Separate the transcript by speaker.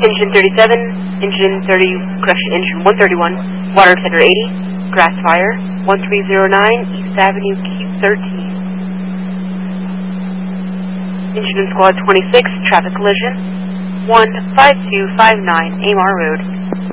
Speaker 1: Engine 37, Engine 30, correction, Engine 131, Water Tender 80, Grass Fire, 1309, East Avenue, Q13. Engine and Squad 26, traffic collision, 15259, Amar Road.